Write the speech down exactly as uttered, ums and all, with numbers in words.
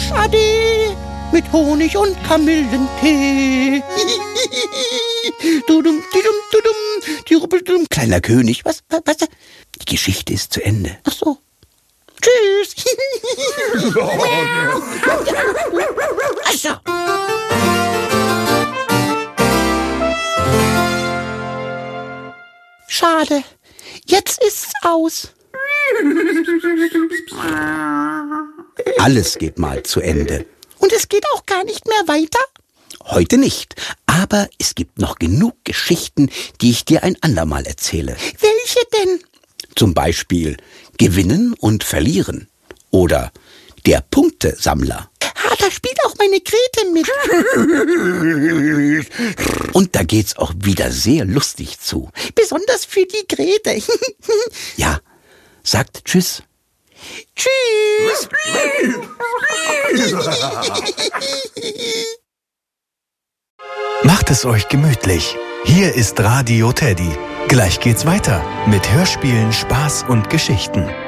Schade mit Honig und Kamillentee. Dudum, dudum, dudum, die Ruppeldumm, kleiner König. Was, was, was? Die Geschichte ist zu Ende. Ach so. Tschüss. Also. Schade. Jetzt ist's aus. Alles geht mal zu Ende. Und es geht auch gar nicht mehr weiter? Heute nicht. Aber es gibt noch genug Geschichten, die ich dir ein andermal erzähle. Welche denn? Zum Beispiel Gewinnen und Verlieren. Oder der Punktesammler. Ah, da spielt auch meine Grete mit. Und da geht's auch wieder sehr lustig zu. Besonders für die Grete. Ja, sagt Tschüss. Tschüss. Macht es euch gemütlich. Hier ist Radio Teddy. Gleich geht's weiter mit Hörspielen, Spaß und Geschichten.